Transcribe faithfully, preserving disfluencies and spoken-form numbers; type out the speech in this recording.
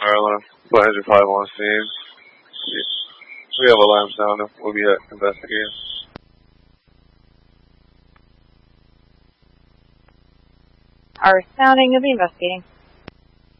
Alright, go ahead, you're five on scene. We have alarm sounding. We'll be uh, investigating. Our sounding will be investigating.